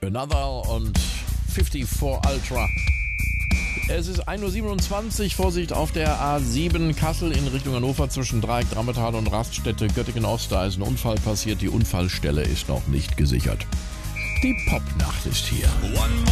Nadal und 54 Ultra. Es ist 1:27 Uhr, Vorsicht auf der A7 Kassel in Richtung Hannover zwischen Dreieck, Drammetal und Raststätte Göttingen-Ost. Da ist ein Unfall passiert, die Unfallstelle ist noch nicht gesichert. Die Popnacht ist hier.